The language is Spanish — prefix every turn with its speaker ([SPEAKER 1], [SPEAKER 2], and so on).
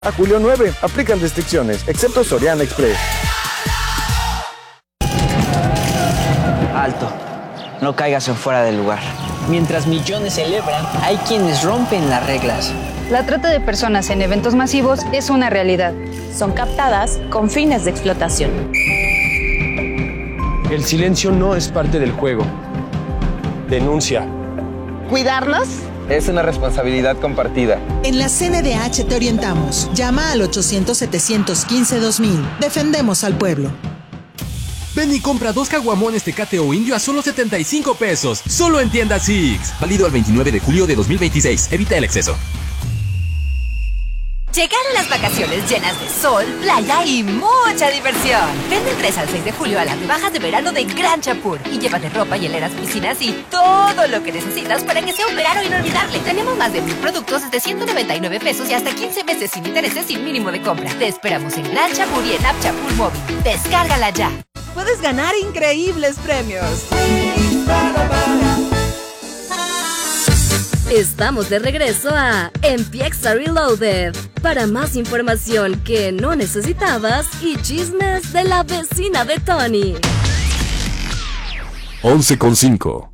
[SPEAKER 1] A julio 9, aplican restricciones, excepto Soriana Express.
[SPEAKER 2] Alto, no caigas en fuera del lugar. Mientras millones celebran, hay quienes rompen las reglas.
[SPEAKER 3] La trata de personas en eventos masivos es una realidad.
[SPEAKER 4] Son captadas con fines de explotación.
[SPEAKER 5] El silencio no es parte del juego. Denuncia.
[SPEAKER 6] ¿Cuidarnos?
[SPEAKER 7] Es una responsabilidad compartida.
[SPEAKER 8] En la CNDH te orientamos. Llama al 800-715-2000. Defendemos al pueblo.
[SPEAKER 9] Ven y compra 2 caguamones Tecate o Indio a solo 75 pesos. Solo en tienda Six. Válido al 29 de julio de 2026. Evita el exceso.
[SPEAKER 10] Llegaron las vacaciones llenas de sol, playa y mucha diversión. Ven del 3 al 6 de julio a las rebajas de verano de Gran Chapur y llévate ropa, hieleras, piscinas y todo lo que necesitas para que sea un verano inolvidable. Tenemos más de 1000 productos desde 199 pesos y hasta 15 meses sin intereses sin mínimo de compra. Te esperamos en Gran Chapur y en App Chapur Móvil. Descárgala ya.
[SPEAKER 6] Puedes ganar increíbles premios.
[SPEAKER 11] Estamos de regreso a Empieza Reloaded. Para más información que no necesitabas y chismes de la vecina de Tony.
[SPEAKER 12] 11:5